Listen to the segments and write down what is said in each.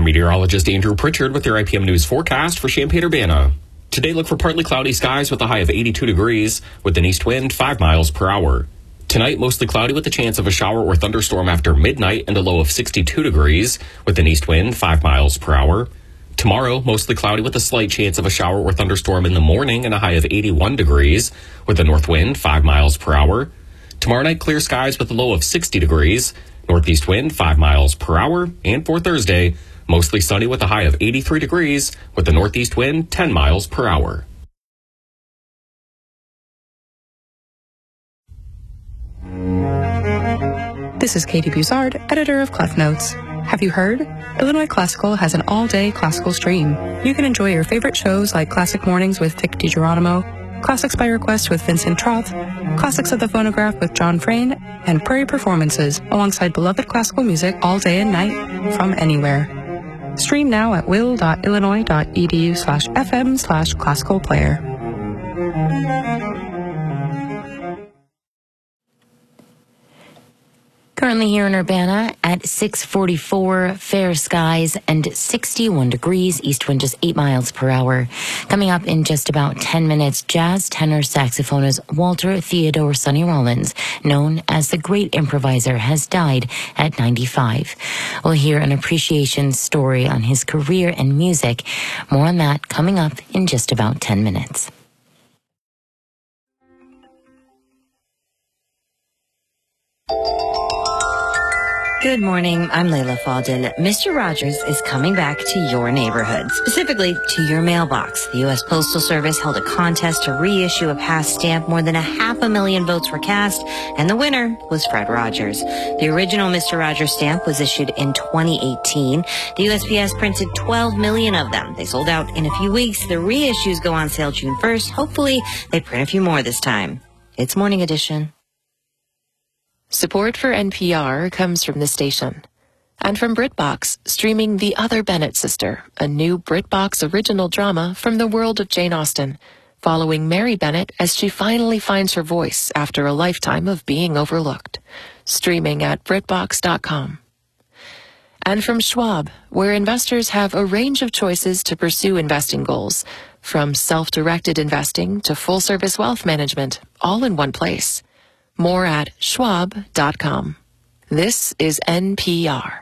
meteorologist Andrew Pritchard with your IPM News forecast for Champaign-Urbana. Today, look for partly cloudy skies with a high of 82 degrees with an east wind 5 miles per hour. Tonight, mostly cloudy with a chance of a shower or thunderstorm after midnight and a low of 62 degrees with an east wind 5 miles per hour. Tomorrow, mostly cloudy with a slight chance of a shower or thunderstorm in the morning and a high of 81 degrees with a north wind 5 miles per hour. Tomorrow night, clear skies with a low of 60 degrees, northeast wind 5 miles per hour. And for Thursday, mostly sunny with a high of 83 degrees with a northeast wind 10 miles per hour. This is Katie Buzard, editor of Clef Notes. Have you heard? Illinois Classical has an all-day classical stream. You can enjoy your favorite shows like Classic Mornings with Vic DiGeronimo, Classics by Request with Vincent Troth, Classics at the Phonograph with John Frayne, and Prairie Performances alongside beloved classical music all day and night from anywhere. Stream now at will.illinois.edu/fm/classical player. Currently here in Urbana at 6:44, fair skies and 61 degrees, east wind just 8 miles per hour. Coming up in just about 10 minutes, jazz tenor saxophonist Walter Theodore Sonny Rollins, known as the great improviser, has died at 95. We'll hear an appreciation story on his career and music. More on that coming up in just about 10 minutes. Good morning, I'm Layla Faldin. Mr. Rogers is coming back to your neighborhood, specifically to your mailbox. The U.S. Postal Service held a contest to reissue a past stamp. More than 500,000 votes were cast, and the winner was Fred Rogers. The original Mr. Rogers stamp was issued in 2018. The USPS printed 12 million of them. They sold out in a few weeks. The reissues go on sale June 1st. Hopefully, they print a few more this time. It's Morning Edition. Support for NPR comes from the station and from BritBox, streaming The Other Bennett Sister, a new BritBox original drama from the world of Jane Austen, following Mary Bennett as she finally finds her voice after a lifetime of being overlooked. Streaming at BritBox.com. And from Schwab, where investors have a range of choices to pursue investing goals, from self-directed investing to full-service wealth management, all in one place. More at schwab.com. This is NPR.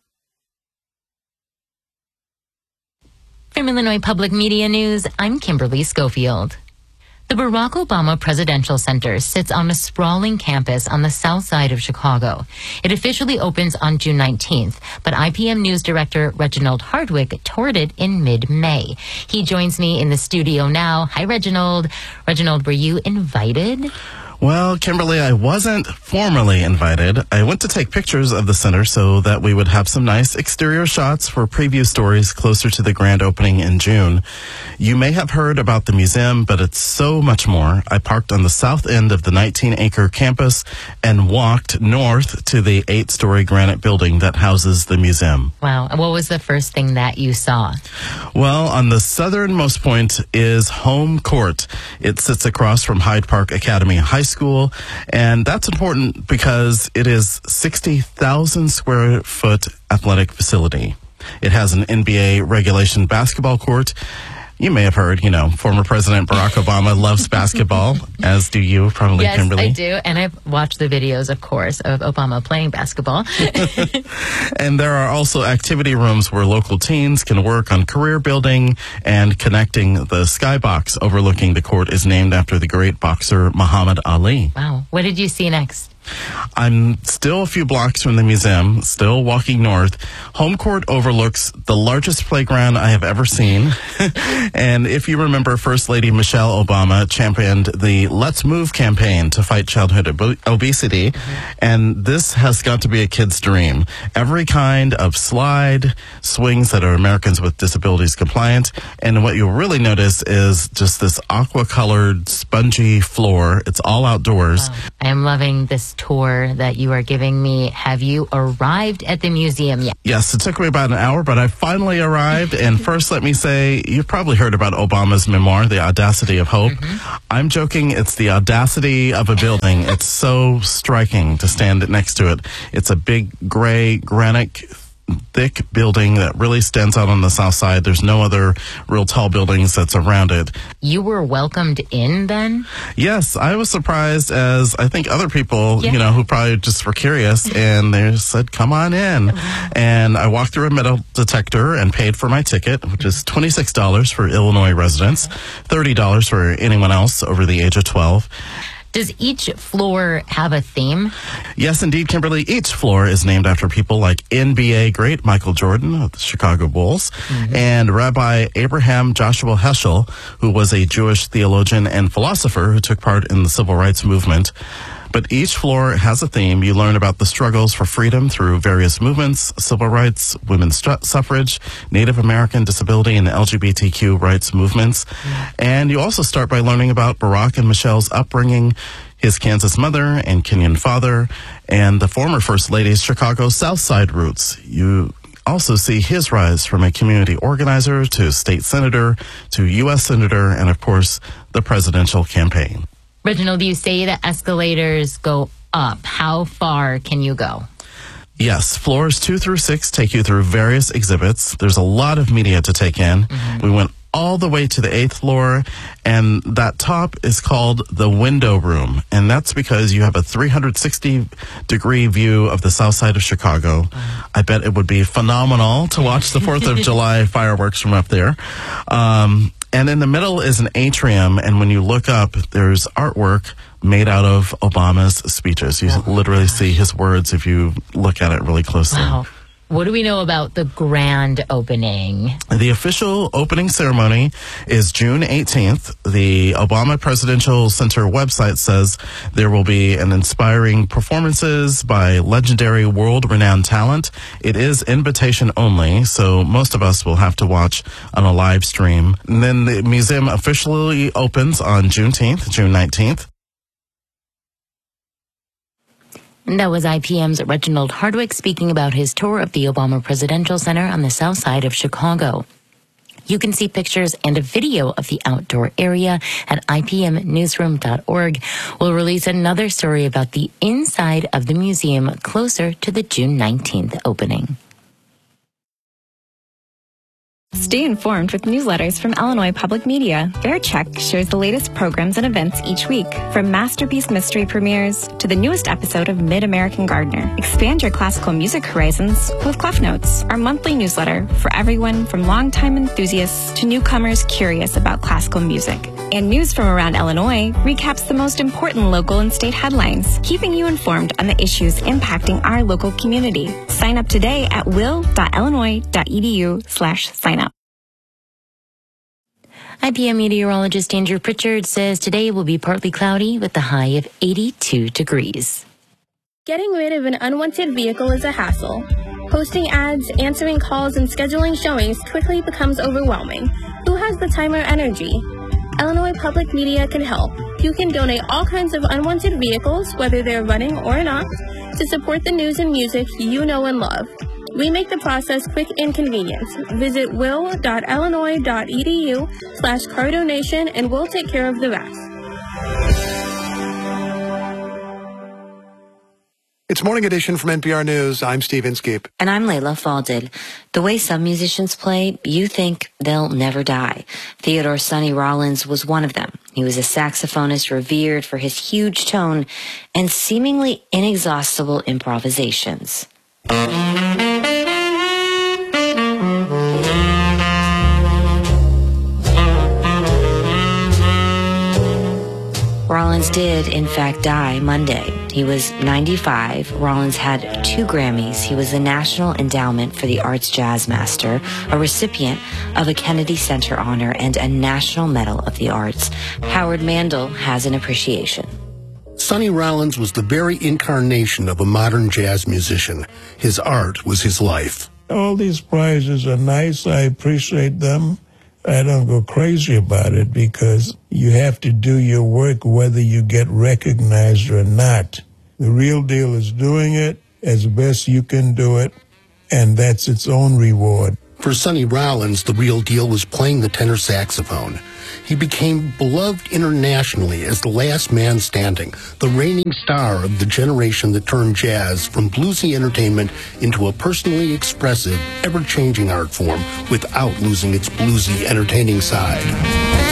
From Illinois Public Media News, I'm Kimberly Schofield. The Barack Obama Presidential Center sits on a sprawling campus on the south side of Chicago. It officially opens on June 19th, but IPM News Director Reginald Hardwick toured it in mid-May. He joins me in the studio now. Hi, Reginald. Reginald, were you invited? Well, Kimberly, I wasn't formally invited. I went to take pictures of the center so that we would have some nice exterior shots for preview stories closer to the grand opening in June. You may have heard about the museum, but it's so much more. I parked on the south end of the 19-acre campus and walked north to the 8-story granite building that houses the museum. Wow. What was the first thing that you saw? Well, on the southernmost point is Home Court. It sits across from Hyde Park Academy High School, and that's important because it is 60,000 square foot athletic facility. It has an NBA regulation basketball court. You may have heard, former President Barack Obama loves basketball, as do you probably, yes, Kimberly. Yes, I do, and I've watched the videos, of course, of Obama playing basketball. And there are also activity rooms where local teens can work on career building and connecting. The skybox overlooking the court is named after the great boxer Muhammad Ali. Wow. What did you see next? I'm still a few blocks from the museum, still walking north. Home Court overlooks the largest playground I have ever seen. And if you remember, First Lady Michelle Obama championed the Let's Move campaign to fight childhood obesity. Mm-hmm. And this has got to be a kid's dream. Every kind of slide, swings that are Americans with Disabilities compliant. And what you'll really notice is just this aqua-colored, spongy floor. It's all outdoors. Wow. I am loving this tour that you are giving me. Have you arrived at the museum yet? Yes, it took me about an hour, but I finally arrived. And first, let me say, you've probably heard about Obama's memoir, The Audacity of Hope. Mm-hmm. I'm joking. It's the audacity of a building. It's so striking to stand next to it. It's a big gray granite thick building that really stands out on the south side. There's no other real tall buildings that's around it. You were welcomed in then? Yes, I was surprised, as I think other people, who probably just were curious, and they said, come on in. And I walked through a metal detector and paid for my ticket, which is $26 for Illinois residents, $30 for anyone else over the age of 12. Does each floor have a theme? Yes, indeed, Kimberly. Each floor is named after people like NBA great Michael Jordan of the Chicago Bulls and Rabbi Abraham Joshua Heschel, who was a Jewish theologian and philosopher who took part in the civil rights movement. But each floor has a theme. You learn about the struggles for freedom through various movements, civil rights, women's suffrage, Native American disability, and LGBTQ rights movements. And you also start by learning about Barack and Michelle's upbringing, his Kansas mother and Kenyan father, and the former First Lady's Chicago South Side roots. You also see his rise from a community organizer to state senator to U.S. senator and, of course, the presidential campaign. Reginald, you say that escalators go up. How far can you go? Yes, floors 2 through 6 take you through various exhibits. There's a lot of media to take in. We went all the way to the 8th floor, and that top is called the window room. And that's because you have a 360-degree view of the south side of Chicago. I bet it would be phenomenal to watch the 4th of July fireworks from up there. And in the middle is an atrium, and when you look up, there's artwork made out of Obama's speeches. You literally see his words if you look at it really closely. Wow. What do we know about the grand opening? The official opening ceremony is June 18th. The Obama Presidential Center website says there will be an inspiring performances by legendary world-renowned talent. It is invitation only, so most of us will have to watch on a live stream. And then the museum officially opens on June 19th. And that was IPM's Reginald Hardwick speaking about his tour of the Obama Presidential Center on the south side of Chicago. You can see pictures and a video of the outdoor area at ipmnewsroom.org. We'll release another story about the inside of the museum closer to the June 19th opening. Stay informed with newsletters from Illinois Public Media. Fair Check shares the latest programs and events each week, from Masterpiece Mystery premieres to the newest episode of Mid-American Gardener. Expand your classical music horizons with Clef Notes, our monthly newsletter for everyone from longtime enthusiasts to newcomers curious about classical music. And news from around Illinois recaps the most important local and state headlines, keeping you informed on the issues impacting our local community. Sign up today at will.illinois.edu/sign up. IPM meteorologist Andrew Pritchard says today will be partly cloudy with a high of 82 degrees. Getting rid of an unwanted vehicle is a hassle. Posting ads, answering calls, and scheduling showings quickly becomes overwhelming. Who has the time or energy? Illinois Public Media can help. You can donate all kinds of unwanted vehicles, whether they're running or not, to support the news and music you know and love. We make the process quick and convenient. Visit will.illinois.edu/car donation and we'll take care of the rest. It's Morning Edition from NPR News. I'm Steve Inskeep. And I'm Layla Falded. The way some musicians play, you think they'll never die. Theodore Sonny Rollins was one of them. He was a saxophonist revered for his huge tone and seemingly inexhaustible improvisations. Rollins did, in fact, die Monday. He was 95. Rollins had 2 Grammys. He was the National Endowment for the Arts Jazz Master, a recipient of a Kennedy Center honor, and a National Medal of the Arts. Howard Mandel has an appreciation. Sonny Rollins was the very incarnation of a modern jazz musician. His art was his life. All these prizes are nice. I appreciate them. I don't go crazy about it because you have to do your work whether you get recognized or not. The real deal is doing it as best you can do it, and that's its own reward. For Sonny Rollins, the real deal was playing the tenor saxophone. He became beloved internationally as the last man standing, the reigning star of the generation that turned jazz from bluesy entertainment into a personally expressive, ever-changing art form without losing its bluesy, entertaining side.